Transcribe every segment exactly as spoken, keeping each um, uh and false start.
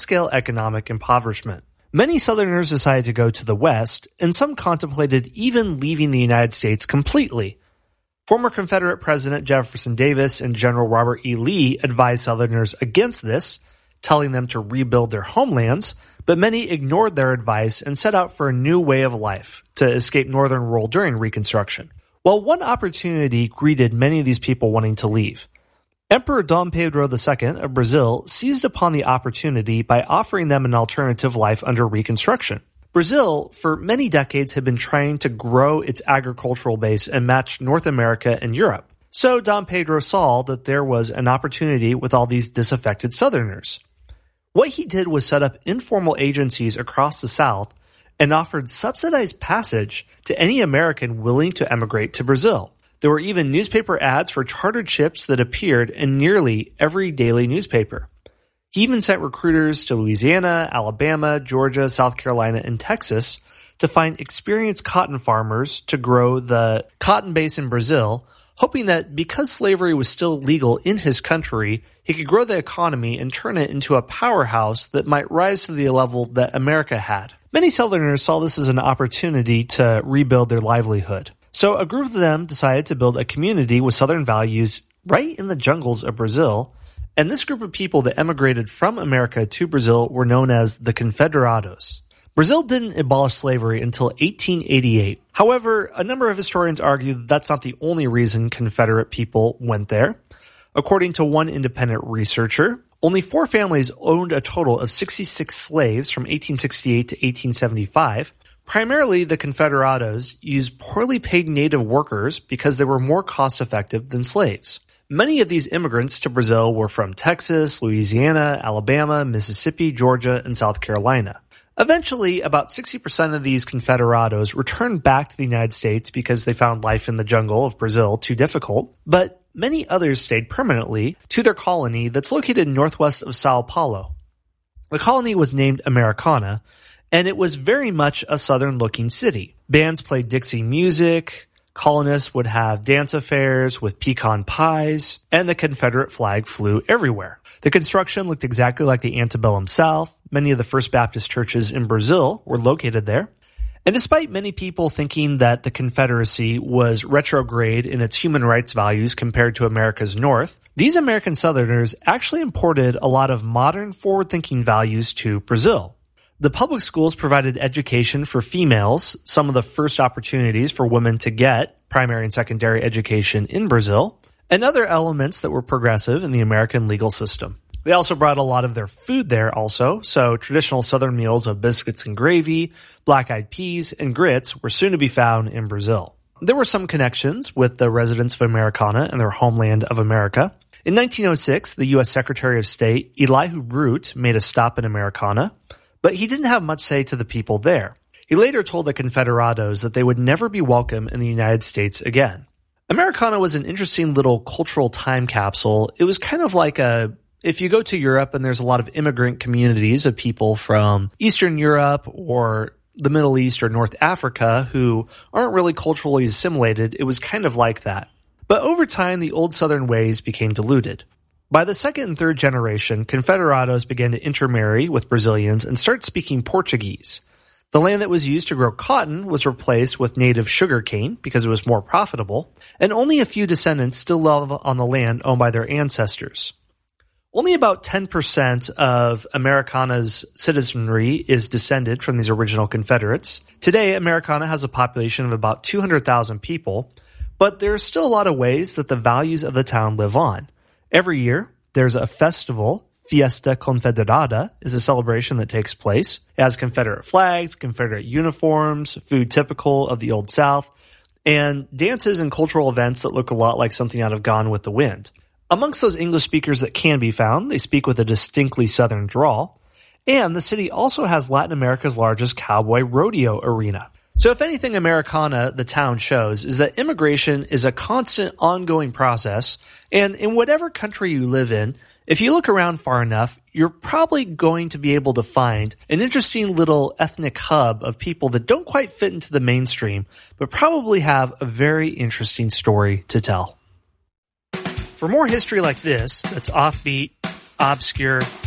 scale economic impoverishment. Many Southerners decided to go to the West, and some contemplated even leaving the United States completely. Former Confederate President Jefferson Davis and General Robert E. Lee advised Southerners against this, telling them to rebuild their homelands, but many ignored their advice and set out for a new way of life to escape Northern rule during Reconstruction. Well, one opportunity greeted many of these people wanting to leave. Emperor Dom Pedro the Second of Brazil seized upon the opportunity by offering them an alternative life under Reconstruction. Brazil, for many decades, had been trying to grow its agricultural base and match North America and Europe. So Dom Pedro saw that there was an opportunity with all these disaffected Southerners. What he did was set up informal agencies across the South and offered subsidized passage to any American willing to emigrate to Brazil. There were even newspaper ads for chartered ships that appeared in nearly every daily newspaper. He even sent recruiters to Louisiana, Alabama, Georgia, South Carolina, and Texas to find experienced cotton farmers to grow the cotton base in Brazil, hoping that because slavery was still legal in his country, he could grow the economy and turn it into a powerhouse that might rise to the level that America had. Many Southerners saw this as an opportunity to rebuild their livelihood. So a group of them decided to build a community with Southern values right in the jungles of Brazil, and this group of people that emigrated from America to Brazil were known as the Confederados. Brazil didn't abolish slavery until eighteen eighty-eight. However, a number of historians argue that that's not the only reason Confederate people went there. According to one independent researcher, only four families owned a total of sixty-six slaves from eighteen sixty-eight to eighteen seventy-five. Primarily, the Confederados used poorly paid native workers because they were more cost-effective than slaves. Many of these immigrants to Brazil were from Texas, Louisiana, Alabama, Mississippi, Georgia, and South Carolina. Eventually, about sixty percent of these Confederados returned back to the United States because they found life in the jungle of Brazil too difficult, but many others stayed permanently to their colony that's located northwest of Sao Paulo. The colony was named Americana, and it was very much a southern-looking city. Bands played Dixie music, colonists would have dance affairs with pecan pies, and the Confederate flag flew everywhere. The construction looked exactly like the antebellum South. Many of the First Baptist churches in Brazil were located there. And despite many people thinking that the Confederacy was retrograde in its human rights values compared to America's North, these American Southerners actually imported a lot of modern, forward-thinking values to Brazil. The public schools provided education for females, some of the first opportunities for women to get primary and secondary education in Brazil, and other elements that were progressive in the American legal system. They also brought a lot of their food there also, so traditional Southern meals of biscuits and gravy, black-eyed peas, and grits were soon to be found in Brazil. There were some connections with the residents of Americana and their homeland of America. In nineteen oh six, the U S Secretary of State, Elihu Root, made a stop in Americana, but he didn't have much say to the people there. He later told the Confederados that they would never be welcome in the United States again. Americana was an interesting little cultural time capsule. It was kind of like a, if you go to Europe and there's a lot of immigrant communities of people from Eastern Europe or the Middle East or North Africa who aren't really culturally assimilated, it was kind of like that. But over time, the old Southern ways became diluted. By the second and third generation, Confederados began to intermarry with Brazilians and start speaking Portuguese. The land that was used to grow cotton was replaced with native sugarcane because it was more profitable, and only a few descendants still live on the land owned by their ancestors. Only about ten percent of Americana's citizenry is descended from these original Confederates. Today, Americana has a population of about two hundred thousand people, but there are still a lot of ways that the values of the town live on. Every year, there's a festival. Fiesta Confederada is a celebration that takes place. It has Confederate flags, Confederate uniforms, food typical of the Old South, and dances and cultural events that look a lot like something out of Gone with the Wind. Amongst those English speakers that can be found, they speak with a distinctly Southern drawl, and the city also has Latin America's largest cowboy rodeo arena. So if anything Americana, the town, shows is that immigration is a constant ongoing process, and in whatever country you live in, if you look around far enough, you're probably going to be able to find an interesting little ethnic hub of people that don't quite fit into the mainstream, but probably have a very interesting story to tell. For more history like this, that's offbeat, obscure,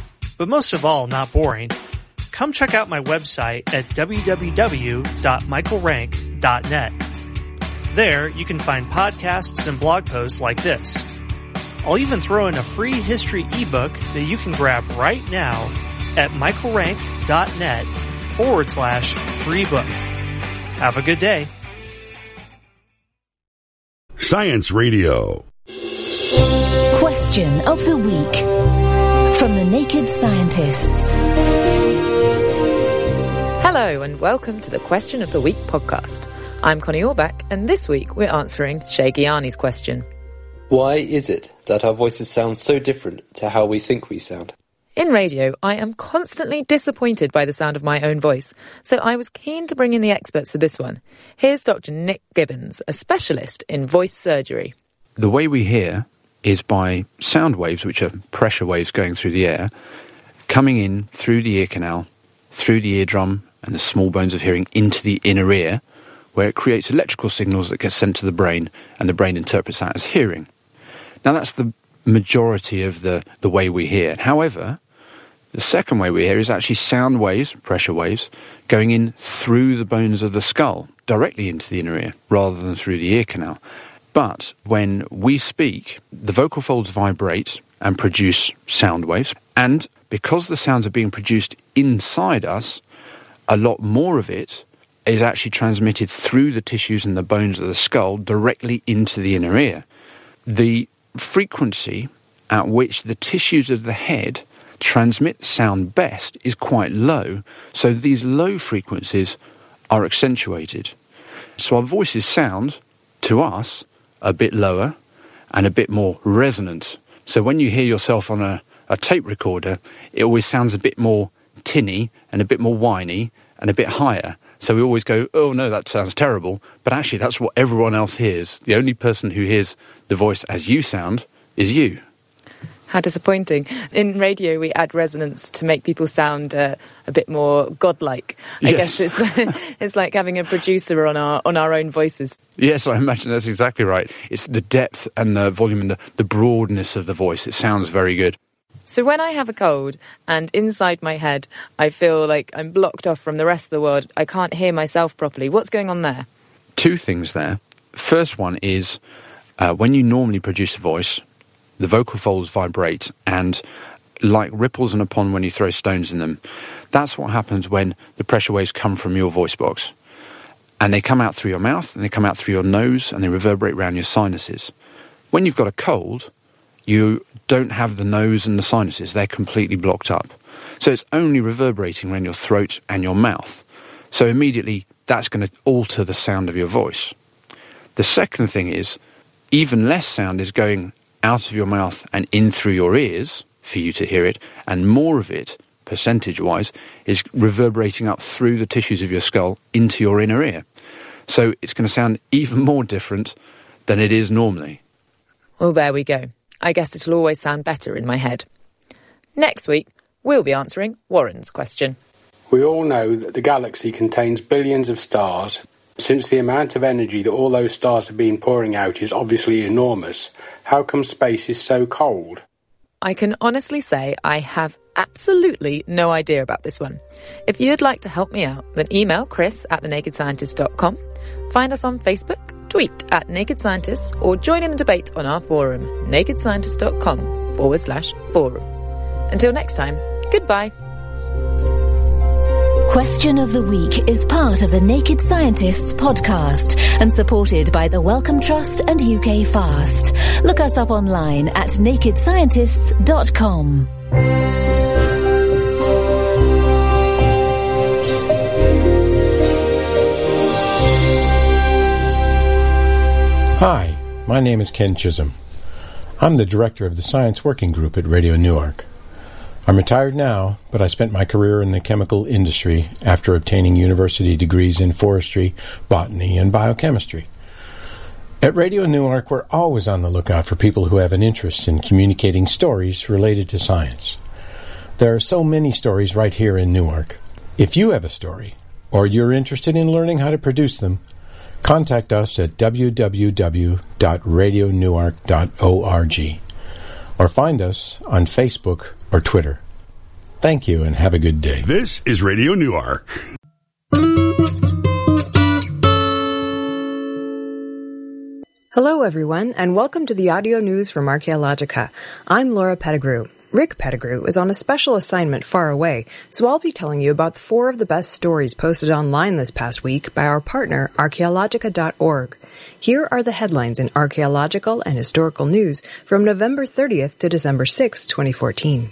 but most of all, not boring, come check out my website at w w w dot michael rank dot net. There, you can find podcasts and blog posts like this. I'll even throw in a free history ebook that you can grab right now at michaelrank.net forward slash free book. Have a good day. Science Radio. Question of the Week from the Naked Scientists. Hello and welcome to the Question of the Week podcast. I'm Connie Orbach, and this week we're answering Shay Ghiani's question. Why is it that our voices sound so different to how we think we sound? In radio, I am constantly disappointed by the sound of my own voice, so I was keen to bring in the experts for this one. Here's Doctor Nick Gibbons, a specialist in voice surgery. The way we hear is by sound waves, which are pressure waves going through the air, coming in through the ear canal, through the eardrum and the small bones of hearing into the inner ear, where it creates electrical signals that get sent to the brain, and the brain interprets that as hearing. Now, that's the majority of the, the way we hear. However, the second way we hear is actually sound waves, pressure waves, going in through the bones of the skull, directly into the inner ear, rather than through the ear canal. But when we speak, the vocal folds vibrate and produce sound waves, and because the sounds are being produced inside us, a lot more of it is actually transmitted through the tissues and the bones of the skull directly into the inner ear. The frequency at which the tissues of the head transmit sound best is quite low, so these low frequencies are accentuated. So our voices sound, to us, a bit lower and a bit more resonant. So when you hear yourself on a, a tape recorder, it always sounds a bit more tinny and a bit more whiny and a bit higher. So we always go, oh no, that sounds terrible. But actually that's what everyone else hears. The only person who hears the voice as you sound is you. How disappointing. In radio, we add resonance to make people sound uh, a bit more godlike. I yes. guess it's it's like having a producer on our on our own voices. Yes, I imagine that's exactly right. It's the depth and the volume and the, the broadness of the voice. It sounds very good. So when I have a cold and inside my head I feel like I'm blocked off from the rest of the world, I can't hear myself properly, what's going on there? Two things there. First one is uh, when you normally produce a voice, the vocal folds vibrate, and like ripples in a pond when you throw stones in them, that's what happens when the pressure waves come from your voice box. And they come out through your mouth, and they come out through your nose, and they reverberate around your sinuses. When you've got a cold, you don't have the nose and the sinuses. They're completely blocked up. So it's only reverberating around your throat and your mouth. So immediately, that's going to alter the sound of your voice. The second thing is, even less sound is going out of your mouth and in through your ears for you to hear it, and more of it, percentage-wise, is reverberating up through the tissues of your skull into your inner ear. So it's going to sound even more different than it is normally. Well, there we go. I guess it'll always sound better in my head. Next week, we'll be answering Warren's question. We all know that the galaxy contains billions of stars. Since the amount of energy that all those stars have been pouring out is obviously enormous, how come space is so cold? I can honestly say I have absolutely no idea about this one. If you'd like to help me out, then email chris at the naked scientist dot com, find us on Facebook, tweet at Naked Scientists, or join in the debate on our forum, nakedscientist.com forward slash forum. Until next time, goodbye. Question of the Week is part of the Naked Scientists podcast and supported by the Wellcome Trust and U K Fast. Look us up online at naked scientists dot com. Hi, my name is Ken Chisholm. I'm the director of the Science Working Group at Radio Newark. I'm retired now, but I spent my career in the chemical industry after obtaining university degrees in forestry, botany, and biochemistry. At Radio Newark, we're always on the lookout for people who have an interest in communicating stories related to science. There are so many stories right here in Newark. If you have a story, or you're interested in learning how to produce them, contact us at w w w dot radio newark dot org or find us on Facebook or Twitter. Thank you and have a good day. This is Radio Newark. Hello, everyone, and welcome to the audio news from Archaeologica. I'm Laura Pettigrew. Rick Pettigrew is on a special assignment far away, so I'll be telling you about four of the best stories posted online this past week by our partner, archaeologica dot org. Here are the headlines in archaeological and historical news from November thirtieth to December sixth, twenty fourteen.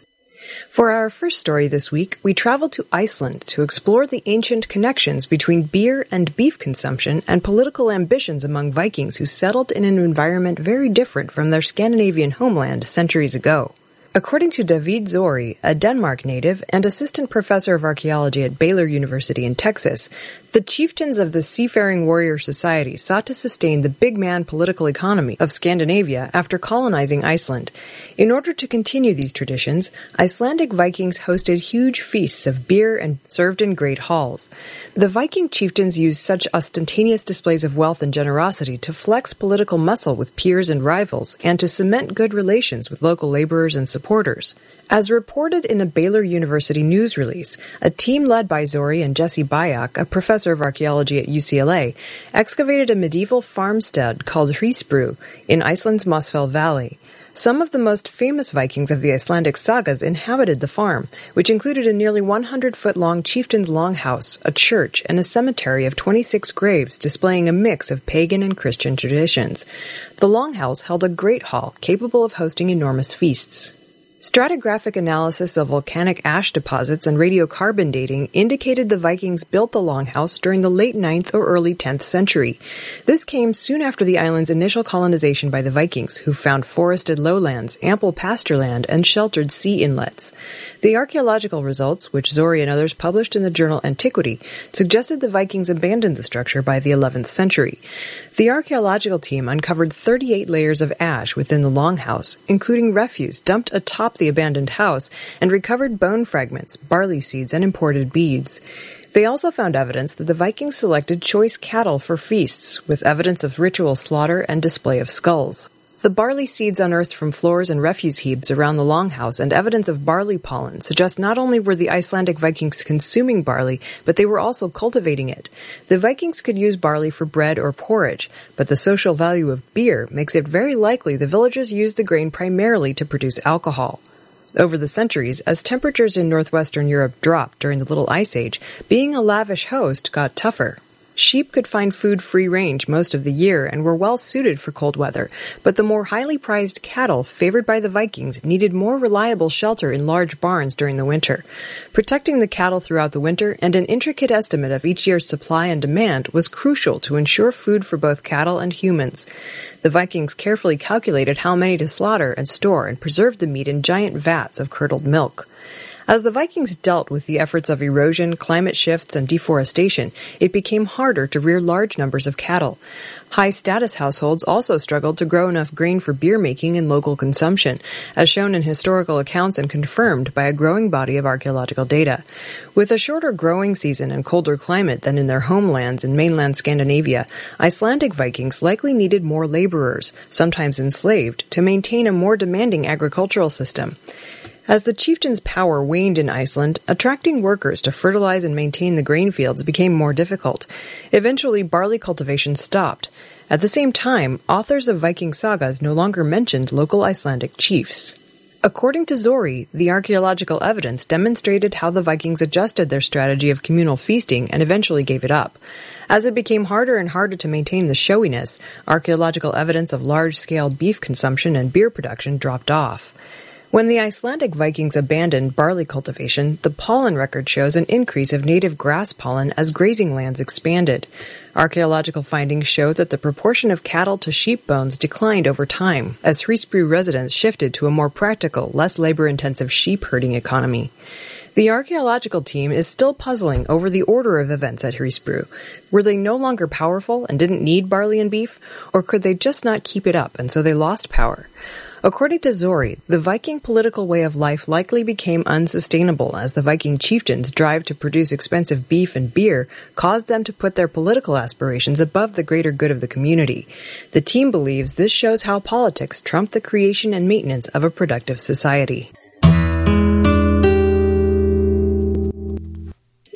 For our first story this week, we traveled to Iceland to explore the ancient connections between beer and beef consumption and political ambitions among Vikings who settled in an environment very different from their Scandinavian homeland centuries ago. According to David Zori, a Denmark native and assistant professor of archaeology at Baylor University in Texas, the chieftains of the Seafaring Warrior Society sought to sustain the big man political economy of Scandinavia after colonizing Iceland. In order to continue these traditions, Icelandic Vikings hosted huge feasts of beer and served in great halls. The Viking chieftains used such ostentatious displays of wealth and generosity to flex political muscle with peers and rivals and to cement good relations with local laborers and supporters. As reported in a Baylor University news release, a team led by Zori and Jesse Bajak, a professor of archaeology at U C L A, excavated a medieval farmstead called Hrísbrú in Iceland's Mosfell Valley. Some of the most famous Vikings of the Icelandic sagas inhabited the farm, which included a nearly one hundred foot long chieftain's longhouse, a church, and a cemetery of twenty-six graves displaying a mix of pagan and Christian traditions. The longhouse held a great hall capable of hosting enormous feasts. Stratigraphic analysis of volcanic ash deposits and radiocarbon dating indicated the Vikings built the longhouse during the late ninth or early tenth century. This came soon after the island's initial colonization by the Vikings, who found forested lowlands, ample pasture land, and sheltered sea inlets. The archaeological results, which Zori and others published in the journal Antiquity, suggested the Vikings abandoned the structure by the eleventh century. The archaeological team uncovered thirty-eight layers of ash within the longhouse, including refuse dumped atop the abandoned house, and recovered bone fragments, barley seeds, and imported beads. They also found evidence that the Vikings selected choice cattle for feasts, with evidence of ritual slaughter and display of skulls. The barley seeds unearthed from floors and refuse heaps around the longhouse and evidence of barley pollen suggest not only were the Icelandic Vikings consuming barley, but they were also cultivating it. The Vikings could use barley for bread or porridge, but the social value of beer makes it very likely the villagers used the grain primarily to produce alcohol. Over the centuries, as temperatures in northwestern Europe dropped during the Little Ice Age, being a lavish host got tougher. Sheep could find food free range most of the year and were well suited for cold weather, but the more highly prized cattle favored by the Vikings needed more reliable shelter in large barns during the winter. Protecting the cattle throughout the winter and an intricate estimate of each year's supply and demand was crucial to ensure food for both cattle and humans. The Vikings carefully calculated how many to slaughter and store and preserved the meat in giant vats of curdled milk. As the Vikings dealt with the efforts of erosion, climate shifts, and deforestation, it became harder to rear large numbers of cattle. High-status households also struggled to grow enough grain for beer making and local consumption, as shown in historical accounts and confirmed by a growing body of archaeological data. With a shorter growing season and colder climate than in their homelands in mainland Scandinavia, Icelandic Vikings likely needed more laborers, sometimes enslaved, to maintain a more demanding agricultural system. As the chieftain's power waned in Iceland, attracting workers to fertilize and maintain the grain fields became more difficult. Eventually, barley cultivation stopped. At the same time, authors of Viking sagas no longer mentioned local Icelandic chiefs. According to Zori, the archaeological evidence demonstrated how the Vikings adjusted their strategy of communal feasting and eventually gave it up. As it became harder and harder to maintain the showiness, archaeological evidence of large-scale beef consumption and beer production dropped off. When the Icelandic Vikings abandoned barley cultivation, the pollen record shows an increase of native grass pollen as grazing lands expanded. Archaeological findings show that the proportion of cattle to sheep bones declined over time, as Hrísbrú residents shifted to a more practical, less labor-intensive sheep herding economy. The archaeological team is still puzzling over the order of events at Hrísbrú. Were they no longer powerful and didn't need barley and beef, or could they just not keep it up and so they lost power? According to Zori, the Viking political way of life likely became unsustainable as the Viking chieftains' drive to produce expensive beef and beer caused them to put their political aspirations above the greater good of the community. The team believes this shows how politics trumped the creation and maintenance of a productive society.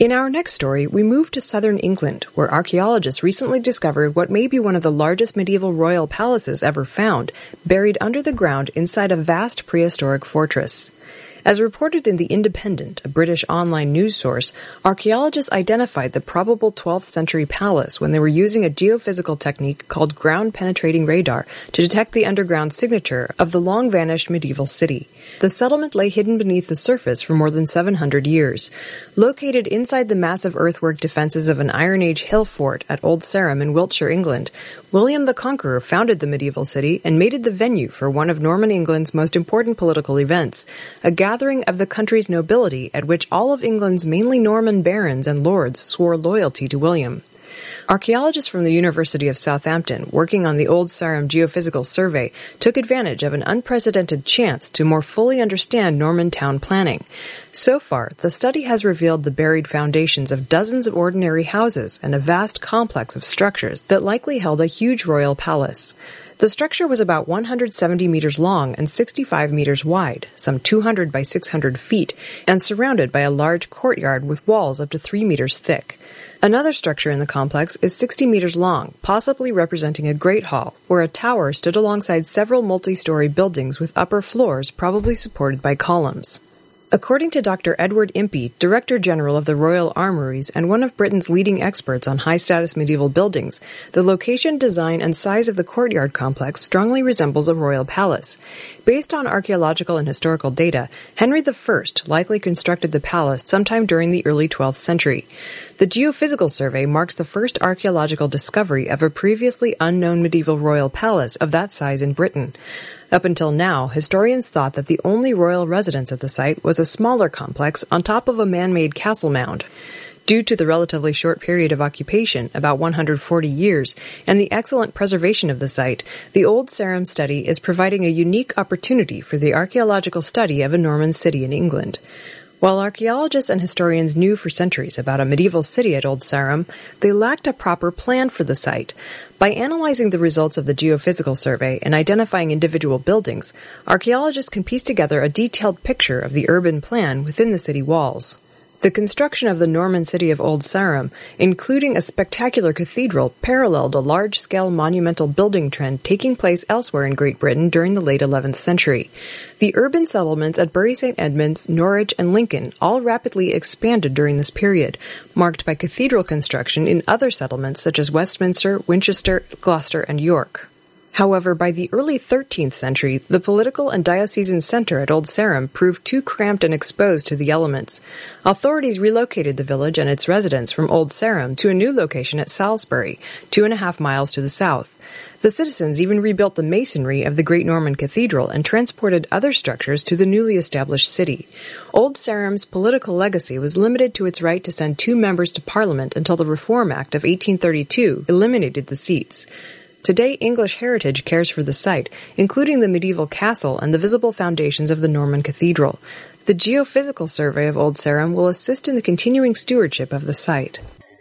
In our next story, we move to southern England, where archaeologists recently discovered what may be one of the largest medieval royal palaces ever found, buried under the ground inside a vast prehistoric fortress. As reported in The Independent, a British online news source, archaeologists identified the probable twelfth century palace when they were using a geophysical technique called ground-penetrating radar to detect the underground signature of the long-vanished medieval city. The settlement lay hidden beneath the surface for more than seven hundred years. Located inside the massive earthwork defenses of an Iron Age hill fort at Old Sarum in Wiltshire, England, William the Conqueror founded the medieval city and made it the venue for one of Norman England's most important political events, a gathering of the country's nobility at which all of England's mainly Norman barons and lords swore loyalty to William. Archaeologists from the University of Southampton, working on the Old Sarum geophysical survey, took advantage of an unprecedented chance to more fully understand Norman town planning. So far, the study has revealed the buried foundations of dozens of ordinary houses and a vast complex of structures that likely held a huge royal palace. The structure was about one hundred seventy meters long and sixty-five meters wide, some two hundred by six hundred feet, and surrounded by a large courtyard with walls up to three meters thick. Another structure in the complex is sixty meters long, possibly representing a great hall, where a tower stood alongside several multi-story buildings with upper floors probably supported by columns. According to Doctor Edward Impey, Director General of the Royal Armouries and one of Britain's leading experts on high-status medieval buildings, the location, design, and size of the courtyard complex strongly resembles a royal palace. Based on archaeological and historical data, Henry the First likely constructed the palace sometime during the early twelfth century. The geophysical survey marks the first archaeological discovery of a previously unknown medieval royal palace of that size in Britain. Up until now, historians thought that the only royal residence at the site was a smaller complex on top of a man-made castle mound. Due to the relatively short period of occupation, about one hundred forty years, and the excellent preservation of the site, the Old Sarum study is providing a unique opportunity for the archaeological study of a Norman city in England. While archaeologists and historians knew for centuries about a medieval city at Old Sarum, they lacked a proper plan for the site. By analyzing the results of the geophysical survey and identifying individual buildings, archaeologists can piece together a detailed picture of the urban plan within the city walls. The construction of the Norman city of Old Sarum, including a spectacular cathedral, paralleled a large-scale monumental building trend taking place elsewhere in Great Britain during the late eleventh century. The urban settlements at Bury Saint Edmunds, Norwich, and Lincoln all rapidly expanded during this period, marked by cathedral construction in other settlements such as Westminster, Winchester, Gloucester, and York. However, by the early thirteenth century, the political and diocesan center at Old Sarum proved too cramped and exposed to the elements. Authorities relocated the village and its residents from Old Sarum to a new location at Salisbury, two and a half miles to the south. The citizens even rebuilt the masonry of the Great Norman Cathedral and transported other structures to the newly established city. Old Sarum's political legacy was limited to its right to send two members to Parliament until the Reform Act of eighteen thirty-two eliminated the seats. Today, English Heritage cares for the site, including the medieval castle and the visible foundations of the Norman Cathedral. The geophysical survey of Old Sarum will assist in the continuing stewardship of the site.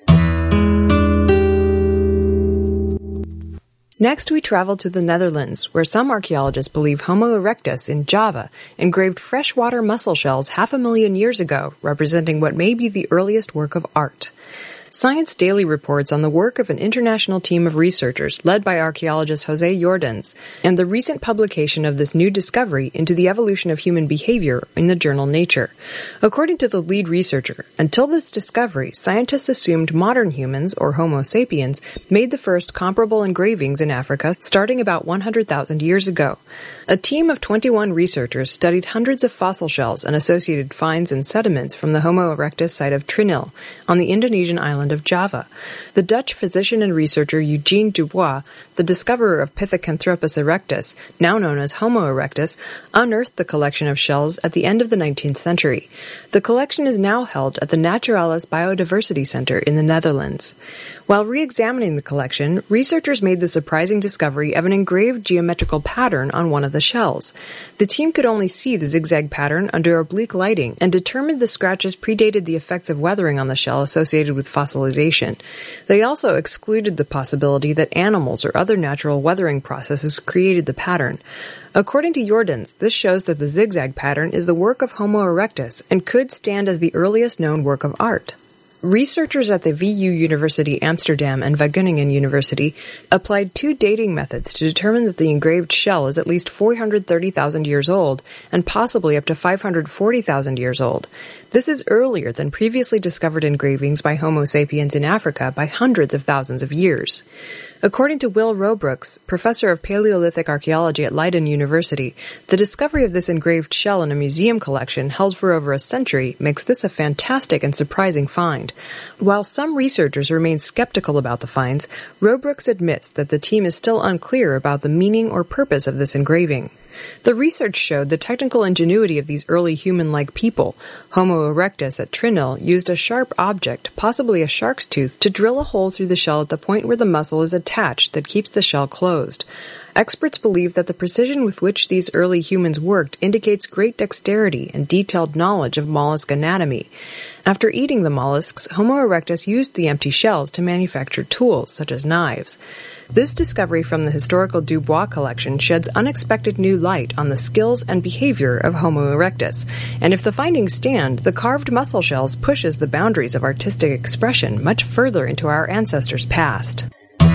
Next, we travel to the Netherlands, where some archaeologists believe Homo erectus in Java engraved freshwater mussel shells half a million years ago, representing what may be the earliest work of art. Science Daily reports on the work of an international team of researchers led by archaeologist Jose Jordans and the recent publication of this new discovery into the evolution of human behavior in the journal Nature. According to the lead researcher, until this discovery, scientists assumed modern humans, or Homo sapiens, made the first comparable engravings in Africa starting about one hundred thousand years ago. A team of twenty-one researchers studied hundreds of fossil shells and associated finds and sediments from the Homo erectus site of Trinil on the Indonesian island of Java. The Dutch physician and researcher Eugene Dubois, the discoverer of Pithecanthropus erectus, now known as Homo erectus, unearthed the collection of shells at the end of the nineteenth century. The collection is now held at the Naturalis Biodiversity Center in the Netherlands. While re-examining the collection, researchers made the surprising discovery of an engraved geometrical pattern on one of the shells. The team could only see the zigzag pattern under oblique lighting and determined the scratches predated the effects of weathering on the shell associated with fossilization. They also excluded the possibility that animals or other natural weathering processes created the pattern. According to Jordans, this shows that the zigzag pattern is the work of Homo erectus and could stand as the earliest known work of art. Researchers at the V U University Amsterdam and Wageningen University applied two dating methods to determine that the engraved shell is at least four hundred thirty thousand years old and possibly up to five hundred forty thousand years old. This is earlier than previously discovered engravings by Homo sapiens in Africa by hundreds of thousands of years. According to Will Robrooks, professor of Paleolithic archaeology at Leiden University, the discovery of this engraved shell in a museum collection held for over a century makes this a fantastic and surprising find. While some researchers remain skeptical about the finds, Robrooks admits that the team is still unclear about the meaning or purpose of this engraving. The research showed the technical ingenuity of these early human-like people. Homo erectus at Trinil used a sharp object, possibly a shark's tooth, to drill a hole through the shell at the point where the muscle is attached that keeps the shell closed. Experts believe that the precision with which these early humans worked indicates great dexterity and detailed knowledge of mollusk anatomy. After eating the mollusks, Homo erectus used the empty shells to manufacture tools, such as knives. This discovery from the historical Dubois collection sheds unexpected new light on the skills and behavior of Homo erectus, and if the findings stand, the carved mussel shells pushes the boundaries of artistic expression much further into our ancestors' past.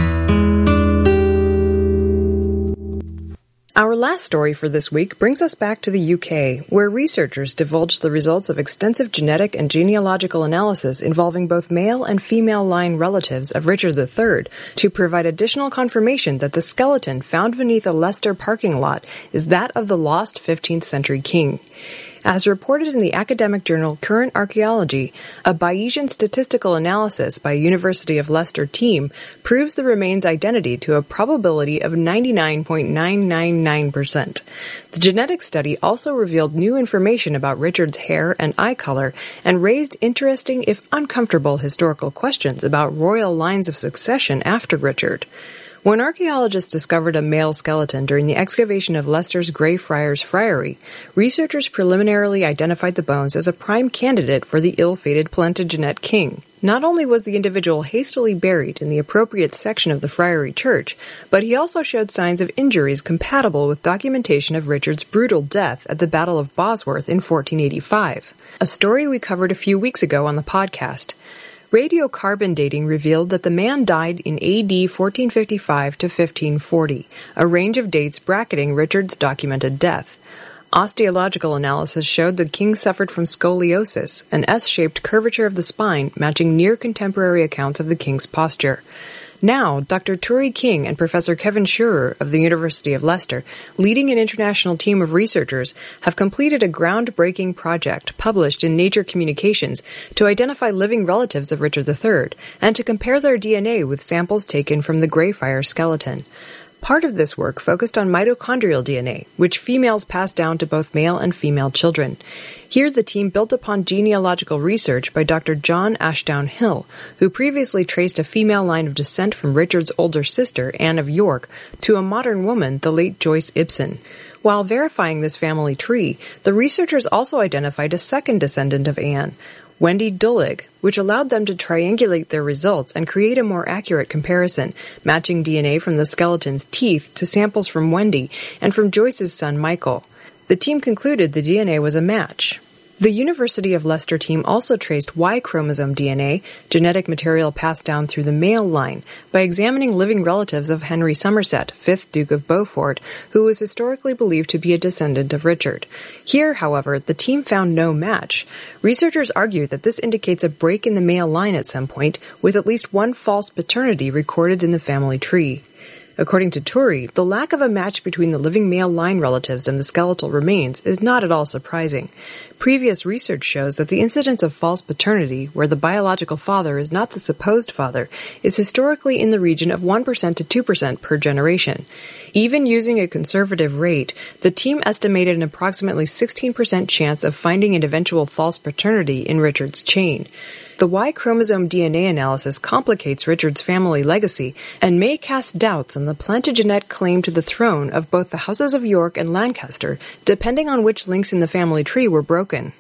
Our last story for this week brings us back to the U K, where researchers divulged the results of extensive genetic and genealogical analysis involving both male and female line relatives of Richard the Third to provide additional confirmation that the skeleton found beneath a Leicester parking lot is that of the lost fifteenth century king. As reported in the academic journal Current Archaeology, a Bayesian statistical analysis by University of Leicester team proves the remains' identity to a probability of ninety-nine point nine nine nine percent. The genetic study also revealed new information about Richard's hair and eye color and raised interesting, if uncomfortable, historical questions about royal lines of succession after Richard. When archaeologists discovered a male skeleton during the excavation of Leicester's Greyfriars Friary, researchers preliminarily identified the bones as a prime candidate for the ill-fated Plantagenet king. Not only was the individual hastily buried in the appropriate section of the friary church, but he also showed signs of injuries compatible with documentation of Richard's brutal death at the Battle of Bosworth in fourteen eighty-five, a story we covered a few weeks ago on the podcast. Radiocarbon dating revealed that the man died in A D fourteen fifty-five to fifteen forty, a range of dates bracketing Richard's documented death. Osteological analysis showed the king suffered from scoliosis, an S-shaped curvature of the spine matching near-contemporary accounts of the king's posture. Now, Doctor Turi King and Professor Kevin Schurer of the University of Leicester, leading an international team of researchers, have completed a groundbreaking project published in Nature Communications to identify living relatives of Richard the Third and to compare their D N A with samples taken from the Greyfriars skeleton. Part of this work focused on mitochondrial D N A, which females pass down to both male and female children. Here the team built upon genealogical research by Doctor John Ashdown Hill, who previously traced a female line of descent from Richard's older sister, Anne of York, to a modern woman, the late Joyce Ibsen. While verifying this family tree, the researchers also identified a second descendant of Anne, Wendy Dullig, which allowed them to triangulate their results and create a more accurate comparison, matching D N A from the skeleton's teeth to samples from Wendy and from Joyce's son Michael. The team concluded the D N A was a match. The University of Leicester team also traced Y chromosome D N A, genetic material passed down through the male line, by examining living relatives of Henry Somerset, fifth Duke of Beaufort, who was historically believed to be a descendant of Richard. Here, however, the team found no match. Researchers argue that this indicates a break in the male line at some point, with at least one false paternity recorded in the family tree. According to Turi, the lack of a match between the living male line relatives and the skeletal remains is not at all surprising. Previous research shows that the incidence of false paternity, where the biological father is not the supposed father, is historically in the region of one percent to two percent per generation. Even using a conservative rate, the team estimated an approximately sixteen percent chance of finding an eventual false paternity in Richard's chain. The Y chromosome D N A analysis complicates Richard's family legacy and may cast doubts on the Plantagenet claim to the throne of both the houses of York and Lancaster, depending on which links in the family tree were broken.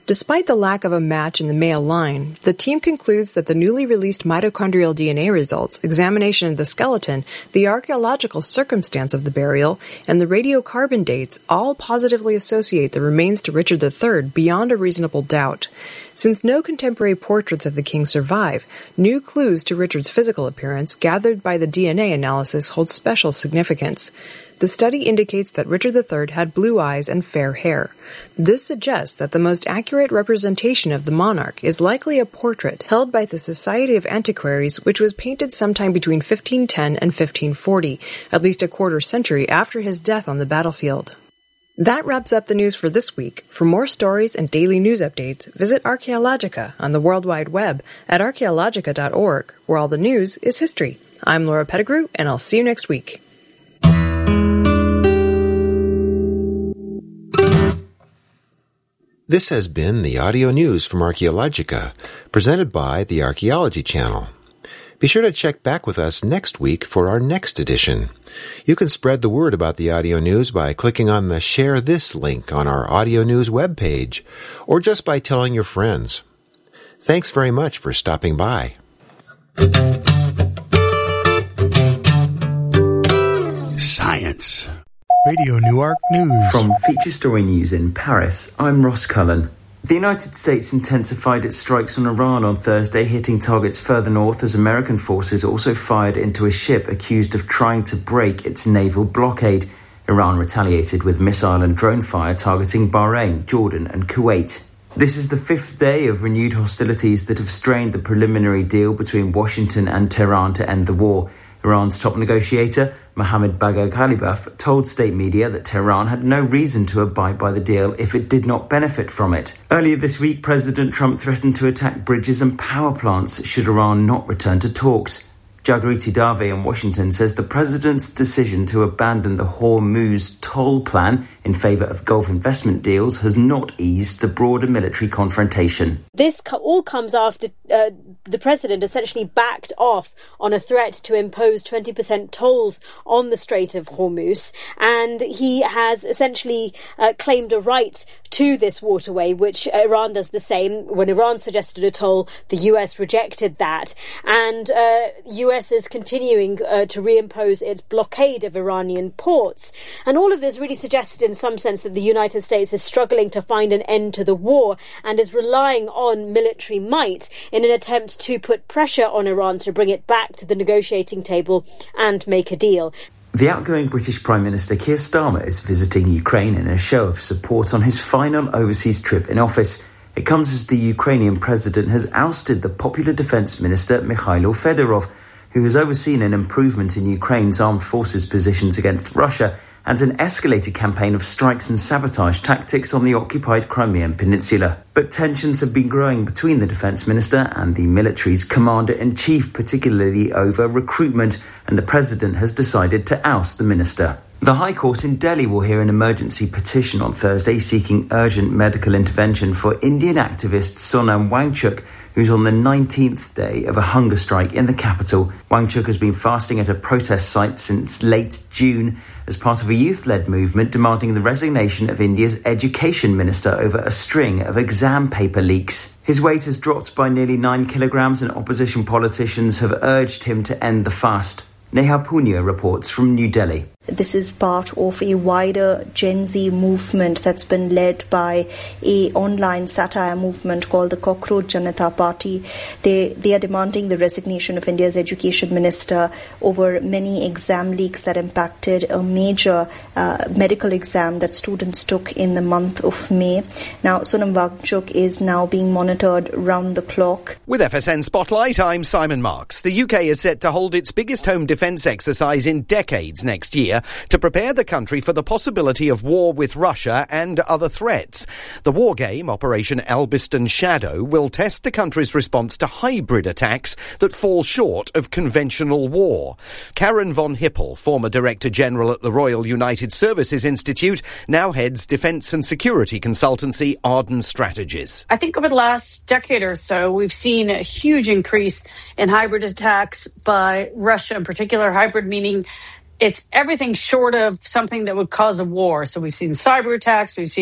Despite the lack of a match in the male line, the team concludes that the newly released mitochondrial D N A results, examination of the skeleton, the archaeological circumstance of the burial, and the radiocarbon dates all positively associate the remains to Richard the Third beyond a reasonable doubt. Since no contemporary portraits of the king survive, new clues to Richard's physical appearance gathered by the D N A analysis hold special significance. The study indicates that Richard the Third had blue eyes and fair hair. This suggests that the most accurate representation of the monarch is likely a portrait held by the Society of Antiquaries, which was painted sometime between fifteen ten and fifteen forty, at least a quarter century after his death on the battlefield. That wraps up the news for this week. For more stories and daily news updates, visit Archaeologica on the World Wide Web at archaeologica dot org, where all the news is history. I'm Laura Pettigrew, and I'll see you next week. This has been the audio news from Archaeologica, presented by the Archaeology Channel. Be sure to check back with us next week for our next edition. You can spread the word about the audio news by clicking on the Share This link on our audio news webpage, or just by telling your friends. Thanks very much for stopping by. Science. Radio Newark News. From Feature Story News in Paris, I'm Ross Cullen. The United States intensified its strikes on Iran on Thursday, hitting targets further north as American forces also fired into a ship accused of trying to break its naval blockade. Iran retaliated with missile and drone fire targeting Bahrain, Jordan and Kuwait. This is the fifth day of renewed hostilities that have strained the preliminary deal between Washington and Tehran to end the war. Iran's top negotiator, Mohammad Bagher Ghalibaf, told state media that Tehran had no reason to abide by the deal if it did not benefit from it. Earlier this week, President Trump threatened to attack bridges and power plants should Iran not return to talks. Jagriti Dave in Washington says the president's decision to abandon the Hormuz toll plan in favour of Gulf investment deals has not eased the broader military confrontation. This all comes after uh, the president essentially backed off on a threat to impose twenty percent tolls on the Strait of Hormuz, and he has essentially uh, claimed a right to this waterway, which Iran does the same. When Iran suggested a toll, the U S rejected that, and uh, U S is continuing uh, to reimpose its blockade of Iranian ports. And all of this really suggested in some sense that the United States is struggling to find an end to the war and is relying on military might in an attempt to put pressure on Iran to bring it back to the negotiating table and make a deal. The outgoing British Prime Minister Keir Starmer is visiting Ukraine in a show of support on his final overseas trip in office. It comes as the Ukrainian president has ousted the popular defence minister Mikhailo Fedorov, who has overseen an improvement in Ukraine's armed forces positions against Russia and an escalated campaign of strikes and sabotage tactics on the occupied Crimean Peninsula. But tensions have been growing between the defence minister and the military's commander-in-chief, particularly over recruitment, and the president has decided to oust the minister. The High Court in Delhi will hear an emergency petition on Thursday seeking urgent medical intervention for Indian activist Sonam Wangchuk, who's on the nineteenth day of a hunger strike in the capital. Wangchuk has been fasting at a protest site since late June as part of a youth-led movement demanding the resignation of India's education minister over a string of exam paper leaks. His weight has dropped by nearly nine kilograms and opposition politicians have urged him to end the fast. Neha Punya reports from New Delhi. This is part of a wider Gen Z movement that's been led by a online satire movement called the Cockroach Janata Party. They they are demanding the resignation of India's education minister over many exam leaks that impacted a major uh, medical exam that students took in the month of May. Now, Sonam Wangchuk is now being monitored round the clock. With F S N Spotlight, I'm Simon Marks. The U K is set to hold its biggest home defence exercise in decades next year to prepare the country for the possibility of war with Russia and other threats. The war game, Operation Elbiston Shadow, will test the country's response to hybrid attacks that fall short of conventional war. Karen von Hippel, former Director General at the Royal United Services Institute, now heads defence and security consultancy Arden Strategies. I think over the last decade or so, we've seen a huge increase in hybrid attacks by Russia, in particular. Hybrid meaning it's everything short of something that would cause a war. So we've seen cyber attacks, we've seen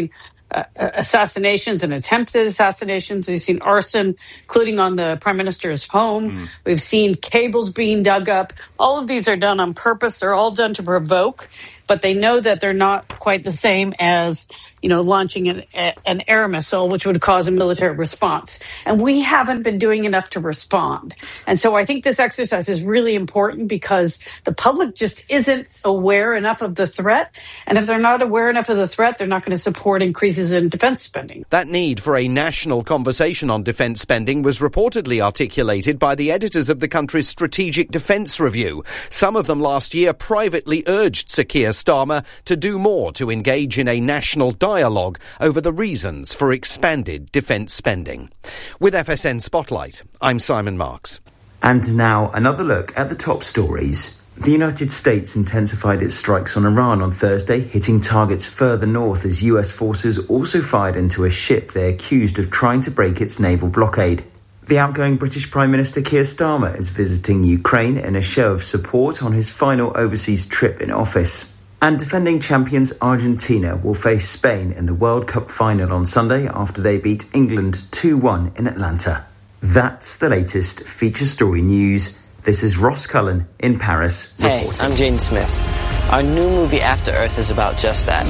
uh, assassinations and attempted assassinations. We've seen arson, including on the prime minister's home. Mm. We've seen cables being dug up. All of these are done on purpose. They're all done to provoke, but they know that they're not quite the same as, you know, launching an, an air missile, which would cause a military response. And we haven't been doing enough to respond. And so I think this exercise is really important because the public just isn't aware enough of the threat. And if they're not aware enough of the threat, they're not going to support increases in defense spending. That need for a national conversation on defense spending was reportedly articulated by the editors of the country's Strategic Defense Review. Some of them last year privately urged Sir Keir Starmer to do more to engage in a national dialogue over the reasons for expanded defence spending. With F S N Spotlight, I'm Simon Marks. And now another look at the top stories. The United States intensified its strikes on Iran on Thursday, hitting targets further north as U S forces also fired into a ship they accused of trying to break its naval blockade. The outgoing British Prime Minister Keir Starmer is visiting Ukraine in a show of support on his final overseas trip in office. And defending champions Argentina will face Spain in the World Cup final on Sunday after they beat England two one in Atlanta. That's the latest feature story news. This is Ross Cullen in Paris reporting. Hey, I'm Jaden Smith. Our new movie After Earth is about just that.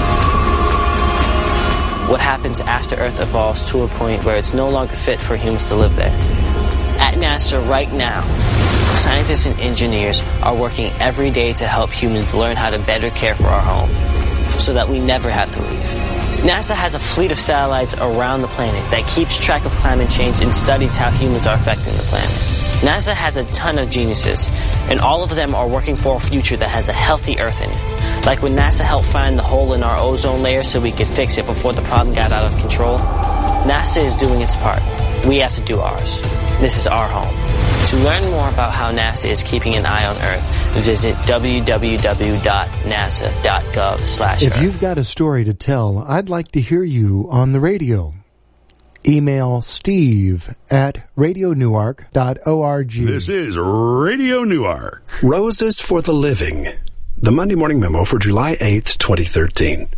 What happens after Earth evolves to a point where it's no longer fit for humans to live there. At NASA right now, scientists and engineers are working every day to help humans learn how to better care for our home so that we never have to leave. NASA has a fleet of satellites around the planet that keeps track of climate change and studies how humans are affecting the planet. NASA has a ton of geniuses, and all of them are working for a future that has a healthy Earth in it. Like when NASA helped find the hole in our ozone layer so we could fix it before the problem got out of control, NASA is doing its part. We have to do ours. This is our home. To learn more about how NASA is keeping an eye on Earth, visit w w w dot nasa dot gov slash earth. If you've got a story to tell, I'd like to hear you on the radio. Email steve at radio newark dot org. This is Radio Newark. Roses for the Living. The Monday Morning Memo for July eighth, twenty thirteen.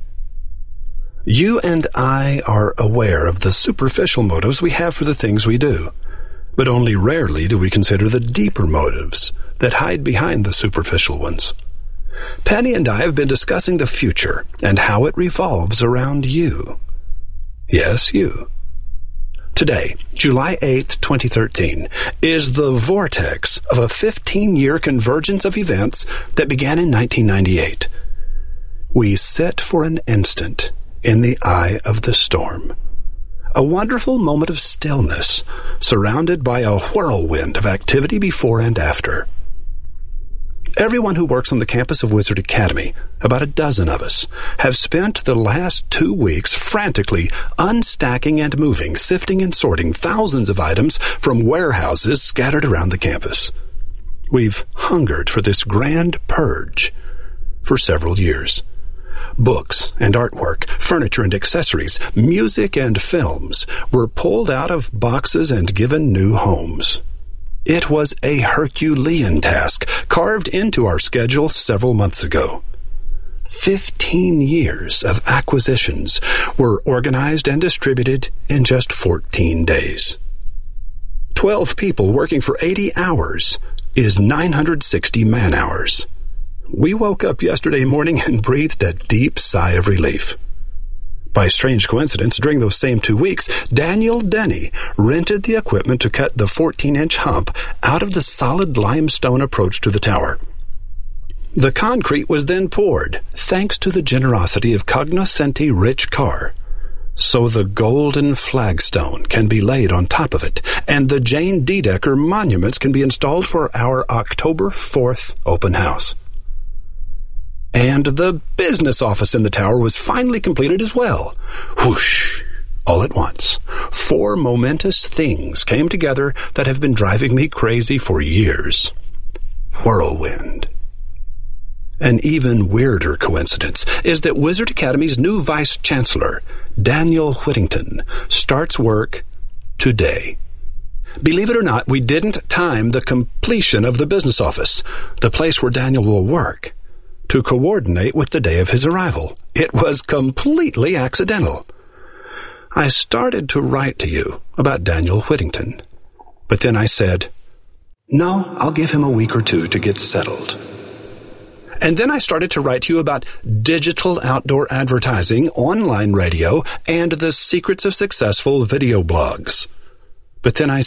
You and I are aware of the superficial motives we have for the things we do, but only rarely do we consider the deeper motives that hide behind the superficial ones. Penny and I have been discussing the future and how it revolves around you. Yes, you. Today, July eighth, twenty thirteen, is the vortex of a fifteen-year convergence of events that began in nineteen ninety-eight. We sit for an instant in the eye of the storm. A wonderful moment of stillness, surrounded by a whirlwind of activity before and after. Everyone who works on the campus of Wizard Academy, about a dozen of us, have spent the last two weeks frantically unstacking and moving, sifting and sorting thousands of items from warehouses scattered around the campus. We've hungered for this grand purge for several years. Books and artwork, furniture and accessories, music and films were pulled out of boxes and given new homes. It was a Herculean task carved into our schedule several months ago. Fifteen years of acquisitions were organized and distributed in just fourteen days. Twelve people working for eighty hours is nine hundred sixty man-hours. We woke up yesterday morning and breathed a deep sigh of relief. By strange coincidence, during those same two weeks, Daniel Denny rented the equipment to cut the fourteen-inch hump out of the solid limestone approach to the tower. The concrete was then poured, thanks to the generosity of Cognoscenti Rich Carr. So the golden flagstone can be laid on top of it, and the Jane Dedecker monuments can be installed for our October fourth open house. And the business office in the tower was finally completed as well. Whoosh! All at once, four momentous things came together that have been driving me crazy for years. Whirlwind. An even weirder coincidence is that Wizard Academy's new Vice-Chancellor, Daniel Whittington, starts work today. Believe it or not, we didn't time the completion of the business office, the place where Daniel will work, to coordinate with the day of his arrival. It was completely accidental. I started to write to you about Daniel Whittington, but then I said, no, I'll give him a week or two to get settled. And then I started to write to you about digital outdoor advertising, online radio, and the secrets of successful video blogs. But then I